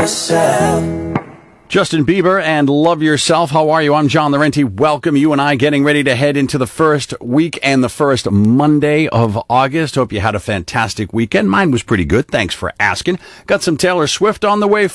myself. Justin Bieber and Love Yourself. How are you? I'm John Laurenti. Welcome. You and I getting ready to head into the first week and the first Monday of August. Hope you had a fantastic weekend. Mine was pretty good. Thanks for asking. Got some Taylor Swift on the way